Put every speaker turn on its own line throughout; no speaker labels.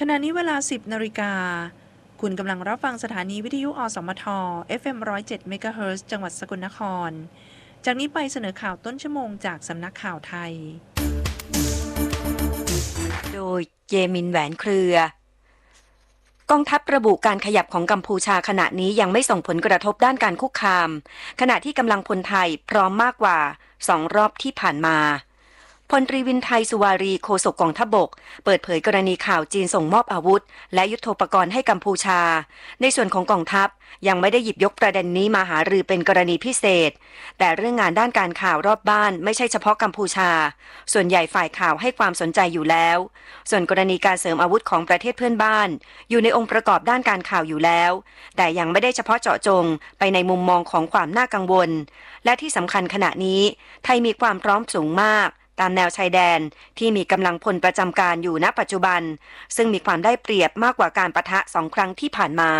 ขณะนี้เวลา 10 นาฬิกาคุณกำลังรับฟังสถานีวิทยุอสมท FM 107 เมกะเฮิรตซ์จังหวัดสกลนครจากนี้ไปเสนอข่าวต้นชั่วโมงจากสำนักข่าวไทย
โดยเยมินแหวนเครือกองทัพระบุการขยับของกัมพูชาขณะนี้ยังไม่ส่งผลกระทบด้านการคุกคามขณะที่กำลังพลไทยพร้อมมากกว่า2 รอบที่ผ่านมาพลตรีวินไทยสุวารีโฆษกกองทัพบกเปิดเผยกรณีข่าวจีนส่งมอบอาวุธและยุทโธปกรณ์ให้กัมพูชาในส่วนของกองทัพยังไม่ได้หยิบยกประเด็นนี้มาหารือเป็นกรณีพิเศษแต่เรื่องงานด้านการข่าวรอบบ้านไม่ใช่เฉพาะกัมพูชาส่วนใหญ่ฝ่ายข่าวให้ความสนใจอยู่แล้วส่วนกรณีการเสริมอาวุธของประเทศเพื่อนบ้านอยู่ในองค์ประกอบด้านการข่าวอยู่แล้วแต่ยังไม่ได้เฉพาะเจาะจงไปในมุมมองของความน่ากังวลและที่สำคัญขณะนี้ไทยมีความพร้อมสูงมากตามแนวชายแดนที่มีกำลังพลประจำการอยู่ณปัจจุบันซึ่งมีความได้เปรียบมากกว่าการปะทะ2 ครั้งที่ผ่านมา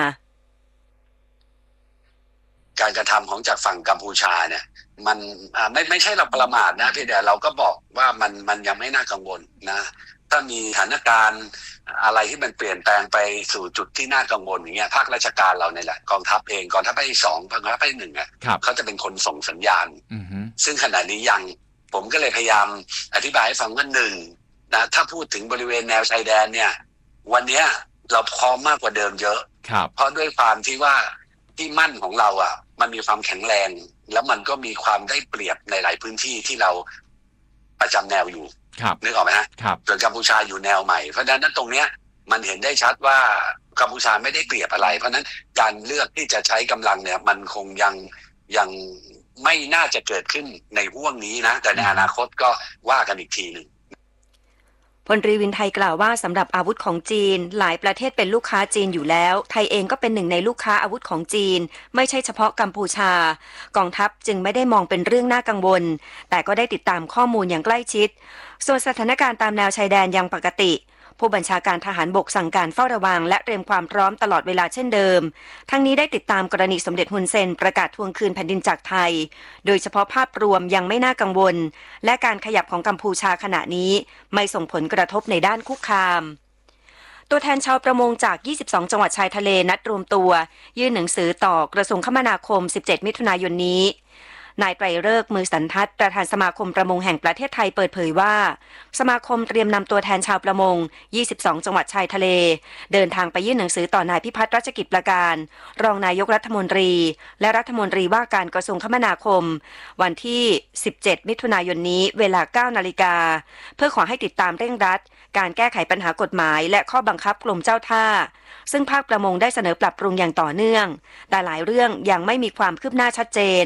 การกระทำของจากฝั่งกัมพูชาเนี่ยมันไม่ใช่เราประมาทนะเพียงแต่เราก็บอกว่ามันยังไม่น่ากังวลนะถ้ามีสถานการณ์อะไรที่มันเปลี่ยนแปลงไปสู่จุดที่น่ากังวลอย่างเงี้ยภาคราชการเราเนี่ยแหละกองทัพเองกองทัพภาคที่2กองทัพภาคที่1อ่ะเขาจะเป็นคนส่งสัญญาณซึ่งขณะนี้ยังผมก็เลยพยายามอธิบายให้ฟังว่า1นะถ้าพูดถึงบริเวณแนวชายแดนเนี่ยวันนี้เราพร้อมมากกว่าเดิมเยอะเพราะด้วยความที่ว่าที่มั่นของเราอ่ะมันมีความแข็งแรงแล้วมันก็มีความได้เปรียบในหลายพื้นที่ที่เราประจำแนวอยู่นึกออกไหมฮะส่วนกัมพูชาอยู่แนวใหม่เพราะฉะนั้นตรงเนี้ยมันเห็นได้ชัดว่ากัมพูชาไม่ได้เปรียบอะไรเพราะฉะนั้นการเลือกที่จะใช้กำลังเนี่ยมันคงยังไม่น่าจะเกิดขึ้นในห่วงนี้นะแต่ในอนาคตก็ว่ากันอีกทีหนึ่ง
พลตรีวินไทยกล่าวว่าสำหรับอาวุธของจีนหลายประเทศเป็นลูกค้าจีนอยู่แล้วไทยเองก็เป็นหนึ่งในลูกค้าอาวุธของจีนไม่ใช่เฉพาะกัมพูชากองทัพจึงไม่ได้มองเป็นเรื่องน่ากังวลแต่ก็ได้ติดตามข้อมูลอย่างใกล้ชิดส่วนสถานการณ์ตามแนวชายแดนยังปกติผู้บัญชาการทหารบกสั่งการเฝ้าระวังและเตรียมความพร้อมตลอดเวลาเช่นเดิมทั้งนี้ได้ติดตามกรณีสมเด็จฮุนเซนประกาศทวงคืนแผ่นดินจากไทยโดยเฉพาะภาพรวมยังไม่น่ากังวลและการขยับของกัมพูชาขณะนี้ไม่ส่งผลกระทบในด้านคุกคามตัวแทนชาวประมงจาก 22 จังหวัดชายทะเลนัดรวมตัวยื่นหนังสือต่อกระทรวงคมนาคม 17 มิถุนายนนี้นายไตรฤกษ์มือสันทัดประธานสมาคมประมงแห่งประเทศไทยเปิดเผยว่าสมาคมเตรียมนำตัวแทนชาวประมง 22 จังหวัดชายทะเลเดินทางไปยื่นหนังสือต่อนายพิพัฒน์รัชกิจประการรองนายกรัฐมนตรีและรัฐมนตรีว่าการกระทรวงคมนาคมวันที่ 17 มิถุนายนนี้เวลา 9 นาฬิกาเพื่อขอให้ติดตามเร่งรัดการแก้ไขปัญหากฎหมายและข้อบังคับกรมเจ้าท่าซึ่งภาคประมงได้เสนอปรับปรุงอย่างต่อเนื่องแต่หลายเรื่องยังไม่มีความคืบหน้าชัดเจน